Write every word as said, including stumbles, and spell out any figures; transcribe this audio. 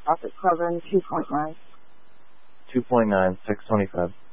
Office seven, two point nine. two point nine, six twenty-five.